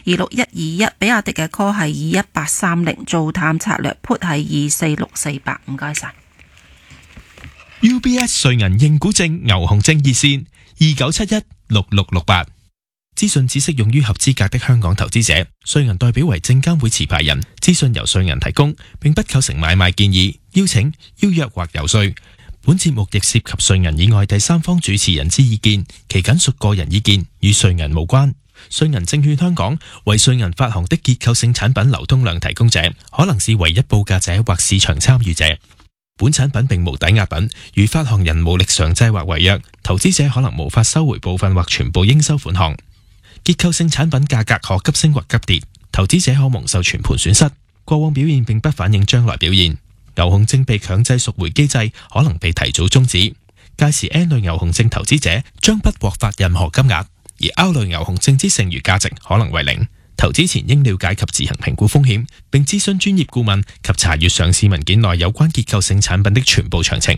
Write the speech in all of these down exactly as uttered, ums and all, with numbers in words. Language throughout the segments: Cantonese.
二六一二一，比亞迪嘅 call 係二一八三零，做淡策略 put 係二四六四八，唔該晒。 U B S 瑞銀認股證牛熊證熱線二九七一六六六八。資訊只適用於合資格的香港投資者，瑞銀代表為證監會持牌人，資訊由瑞銀提供，並不構成買賣建議、邀請、邀約或遊說。本節目亦涉及瑞銀以外第三方主持人之意見，其僅屬個人意見，與瑞銀無關。瑞銀證券香港為瑞銀發行的結構性產品流通量提供者，可能是唯一報價者或市場參與者。本產品並無抵押品，如發行人無力償債或違約，投資者可能無法收回部分或全部應收款項。結構性產品價格可急升或急跌，投資者可蒙受全盤損失。過往表現並不反映將來表現。牛熊證被強制贖回機制可能被提早終止，屆時 N 類牛熊證投資者將不獲發任何金額，而 R 類牛熊證之剩餘價值可能為零。投資前應了解及自行評估風險，並諮詢專業顧問及查閱上市文件內有關結構性產品的全部詳情。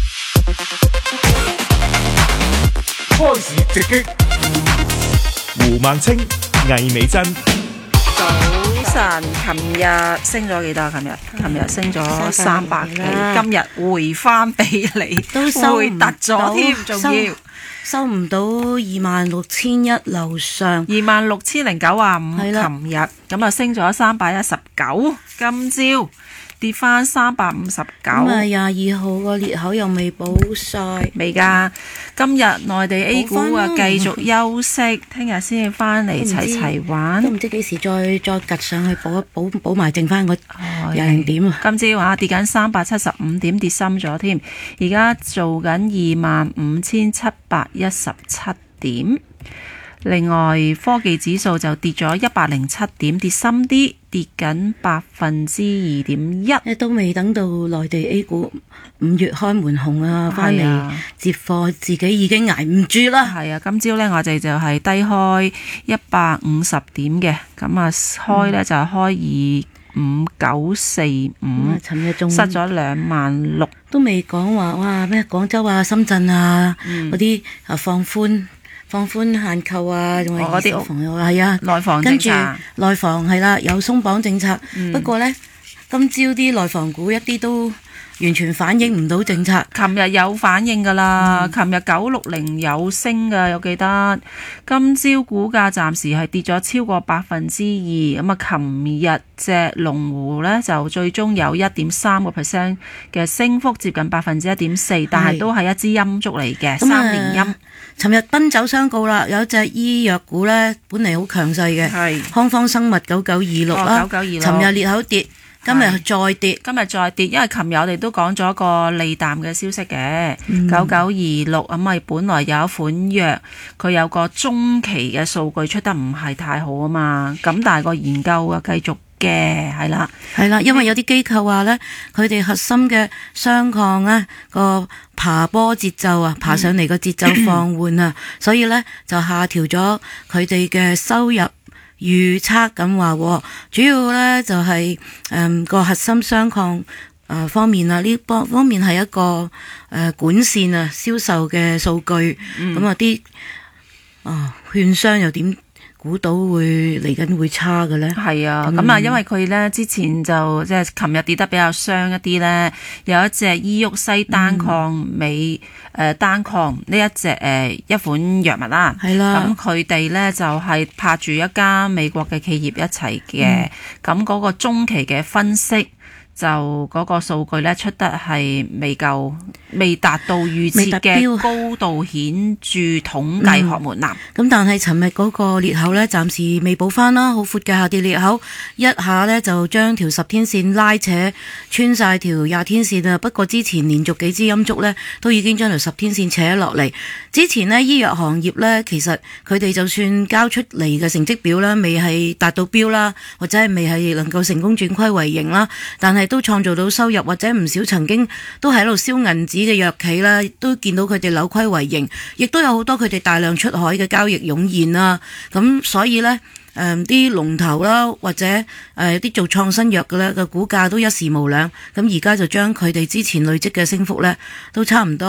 開市直擊，胡孟青、魏美珍。 早晨，琴日升咗幾多？琴日琴日升咗三百幾，今日回翻俾你， 都收回突咗添，仲要收唔到二萬六千一樓上， 二萬六千零九啊五。 係啦， 琴日咁啊升咗三百一十九，今朝跌翻三百五十九。 咁啊廿二號個裂口又未補晒， 未㗎。今日內地 A 股啊繼續休息，聽日先至翻嚟齊齊玩， 都唔知幾時再再趌上去補一補補埋剩翻個廿零點啊！ 今朝啊跌緊三百七十五點，跌深咗添。而家做緊二萬五千七百一十七點。另外科技指數就跌咗一百零七點，跌深啲，跌緊百分之二點一。 都未等到內地 A 股五月開門紅啊，翻嚟接貨，自己已經捱唔住啦。 係啊，今朝呢，我哋就係低開一百五十點嘅，咁啊開呢，就係開二五九四五， 尋日仲失咗兩萬六， 都未講話哇咩廣州啊、深圳啊嗰啲啊放寬。放寬限購啊，仲係二手房係啊， 內房政策， 跟住內房係啦，有鬆綁政策。 嗯、 不過呢，今朝啲內房股一啲都完全反映唔到政策。 琴日有反應㗎啦，琴日九六零有升㗎，有記得。今朝股價暫時係跌咗超過百分之二。咁啊，琴日隻龍湖呢，就最終有一點三個 percent 嘅升幅，接近百分之一點四，但係都係一支陰燭嚟嘅，三連陰。 尋日奔走相告啦，有一隻醫藥股呢，本嚟好強勢嘅，康方生物九九二六啦， 九九二六， 尋日裂口跌，今日再跌， 今日再跌，因為琴日我哋都講咗個利淡嘅消息嘅，九九二六咁咪本來有一款藥，佢有個中期嘅數據出得唔係太好啊嘛，咁但係個研究啊繼續嘅，係啦， 係啦，因為有啲機構話呢，佢哋核心嘅雙抗呢個爬坡節奏啊，爬上嚟個節奏放緩啊，所以呢就下調咗佢哋嘅收入預測咁話，主要呢就係誒個核心雙抗誒方面啊，呢方方面係一個誒、呃、管線啊銷售嘅數據，咁啊啲啊券商又點估到會嚟緊會差嘅咧？ 係啊，咁啊、嗯，因為佢咧之前就即係琴日跌得比較傷一啲咧，有一隻伊沃西單抗美誒、嗯呃、單抗呢一隻誒、呃、一款藥物啦， 係啦， 咁佢哋咧就係、是、拍住一家美國嘅企業一齊嘅，咁嗰、嗯、個中期嘅分析。就嗰個數據咧出得係未夠，未達到預設嘅高度顯著統計學門檻。咁、 嗯、但係尋日嗰個裂口咧，暫時未補翻啦，好闊嘅下跌裂口，一下咧就將條十天線拉扯穿晒條廿天線啊！不過之前連續幾支陰燭咧，都已經將條十天線扯落嚟。之前呢，醫藥行業咧，其實佢哋就算交出嚟嘅成績表啦，未係達到標啦，或者係未係能夠成功轉虧為盈啦，但係都創造到收入，或者唔少曾經都喺度燒銀紙嘅藥企啦，都見到佢哋扭虧為盈，亦都有好多佢哋大量出海嘅交易湧現啦。咁所以呢，誒啲龍頭啦，或者誒啲做創新藥嘅咧嘅股價都一時無兩。咁而家就將佢哋之前累積嘅升幅呢，都差唔多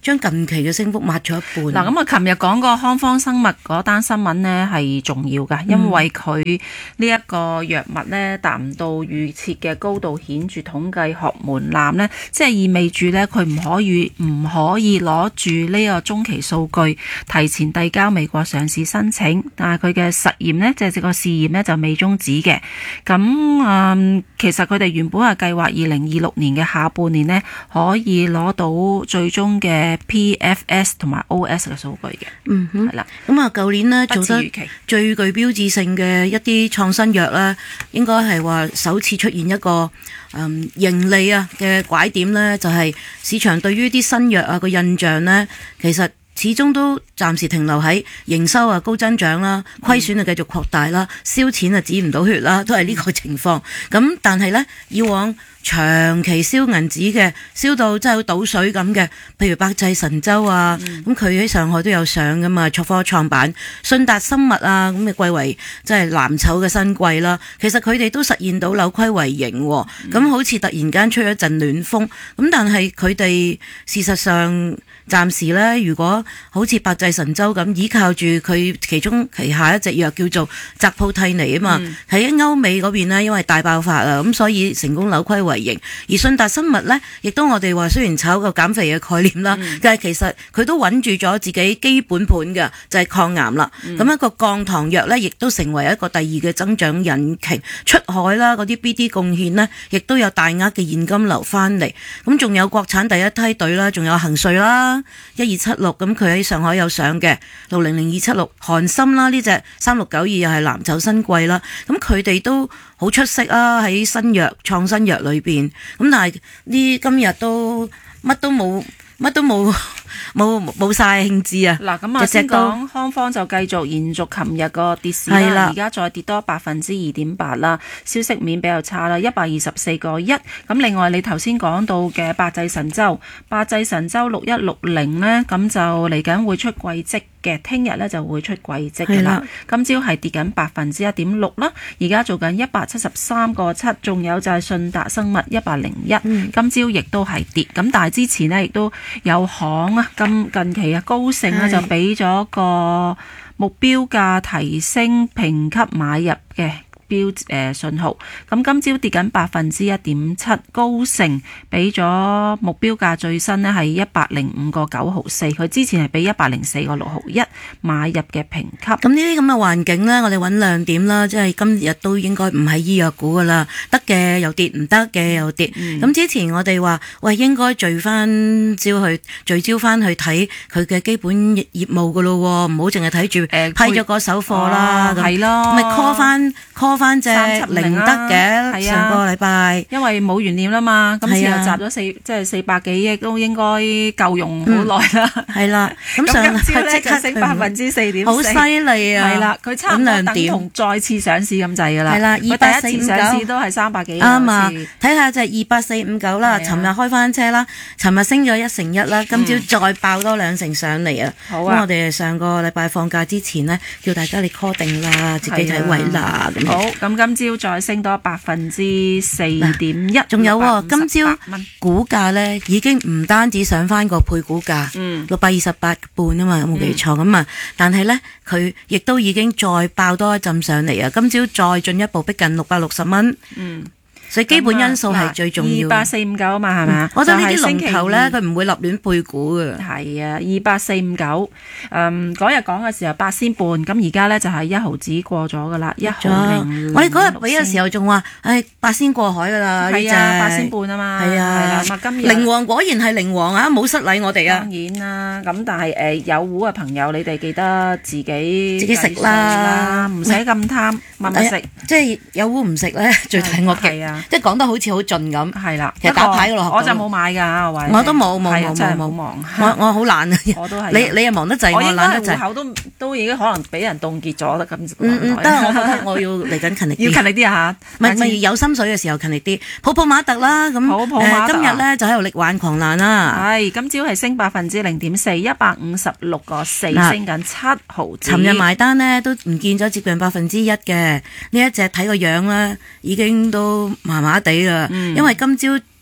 將近期嘅升幅抹咗一半。 嗱，咁啊，琴日講個康方生物嗰單新聞呢係重要㗎，因為佢呢一個藥物呢達唔到預設嘅高度顯著統計學門檻呢，即係意味住呢，佢唔可以唔可以攞住呢個中期數據提前遞交美國上市申請，但係佢嘅實驗呢，即係個試驗呢，就未終止嘅。咁啊、嗯，其實佢哋原本係計劃二零二六年嘅下半年呢，可以攞到最終嘅 P F S 同埋 O S 嘅數據嘅。 嗯哼， 係啦。 咁啊，舊年呢， 不做得似預期最具標誌性嘅一啲創新藥咧，應該係話首次出現一個嗯盈利啊嘅拐點咧，就係、是、市場對於啲新藥啊個印象咧，其實始終都暫時停留喺營收啊高增長啦，虧損啊繼續擴大啦，燒錢啊止唔到血啦，都係呢個情況。咁但係呢，以往長期燒銀紙嘅，燒到真係好倒水咁嘅，譬如百濟神州啊，咁佢喺上海都有上噶嘛，創科創板、信達生物啊，咁嘅貴為即係藍籌嘅新貴啦。其實佢哋都實現到扭虧為盈，咁、嗯、好似突然間吹咗陣暖風，咁但係佢哋事實上暫時呢，如果好似百濟神州咁，依靠住佢其中旗下一隻藥叫做澤普替尼啊嘛，喺、嗯、歐美嗰邊呢，因為大爆發啊，咁所以成功扭虧為盈。而信達生物呢，亦都我哋話雖然炒個減肥嘅概念啦，嗯、但係其實佢都穩住咗自己基本盤嘅，就係、是、抗癌啦。咁、嗯、一個降糖藥呢，亦都成為一個第二嘅增長引擎。出海啦，嗰啲 B D 貢獻呢，亦都有大額嘅現金流翻嚟。咁仲有國產第一梯隊啦，仲有恒瑞啦，一二七六，咁佢喺上海有上嘅六零零二七六，韓森啦，呢隻三六九二又係藍籌新貴啦。咁佢哋都好出色啊！喺新藥創新藥裏邊，咁但係呢今日都乜都冇，乜都冇冇冇曬興致啊！ 嗱，咁啊先講康方就繼續延續琴日個跌市啦，而家再跌多百分之二點八啦。消息面比較差啦，一百二十四個一。咁另外你頭先講到嘅百濟神州，百濟神州六一六零呢，咁就嚟緊會出季績嘅，聽日呢就會出季績嘅啦。今朝係跌緊百分之一點六啦，而家做緊一百七十三個七，仲有就係信達生物一百零一，今朝亦都係跌。咁但係之前呢，亦都有行啊，咁近期啊高盛呢，就俾咗個目標價提升評級買入嘅標誒信號，咁今朝跌緊百分之一點七，高盛俾咗目標價最新呢係一百零五個九毫四，佢之前係俾一百零四個六毫一買入嘅評級。 咁呢啲咁嘅環境呢，我哋揾亮點啦，即係今日都應該唔係醫藥股噶啦，得嘅又跌，唔得嘅又跌。咁、嗯、之前我哋話喂，應該聚翻焦去聚焦翻去睇佢嘅基本業務噶咯，唔好淨係睇住批咗個手貨啦，係咯，咪 call 翻 call 翻隻寧德嘅上個禮拜， 因為冇懸念啦嘛，今次又集咗四即係四百幾億，都應該夠用好耐啦。係啦，咁上次咧就升百分之四點四，好犀利啊！係啦，佢差唔多等同再次上市咁滯噶啦。係啦，二八四五九上市都係三百幾億。啱啊，睇下就係二八四五九啦。尋日開翻車啦，尋日升咗一成一啦，今朝再爆多兩成上嚟啊！好啊，咁我哋上個禮拜放假之前呢，叫大家你 call 定啦，自己睇位啦。好。咁今朝再升多百分之四點一，仲有喎，今朝股價呢已經唔單止上翻個配股價，六百二十八半啊嘛，有冇記錯咁啊？但係呢，佢亦都已經再爆多一陣上嚟啊！今朝再進一步逼近六百六十蚊。嗯。所以基本因素係最重要。二八四五九啊嘛，係咪啊？我覺得呢啲龍頭咧，佢唔會立亂配股嘅。係啊，二八四五九，誒嗰日講嘅時候八仙半，咁而家咧就係一毫子過咗噶啦，一毫零。我哋嗰日俾嘅時候仲話，誒八仙過海噶啦，係啊，八仙半啊嘛。係啊，咁啊今日靈王果然係靈王啊，冇失禮我哋啊。當然啦，咁但係誒有股嘅朋友，你哋記得自己自己食啦，唔使咁貪，慢慢食。即係有股唔食咧，最大惡極啊！即係講得好似好盡咁，係啦。其實打牌嗰度我就冇買㗎，我我都冇冇冇冇冇忙，我我好懶啊。我都係。你你又忙得滯，我懶得滯。戶口都都已經可能俾人凍結咗啦，咁。嗯嗯，得我覺得我要嚟緊勤力啲。要勤力啲啊嚇！咪咪有心水嘅時候勤力啲。普普馬特啦，咁誒今日咧就喺度力挽狂瀾啦。係，今朝係升百分之零點四，一百五十六個四，升緊七毫子。尋日埋單咧都唔見咗接近百分之一嘅呢一隻，睇個樣咧已經都麻麻地啦，因為今朝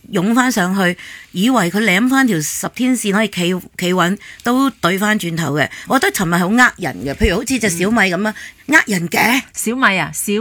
湧翻上去，以為佢舐翻條十天線可以企企穩，都對翻轉頭嘅。我覺得尋日係好呃人嘅，譬如好似隻小米咁啊，呃人嘅。 小米啊，小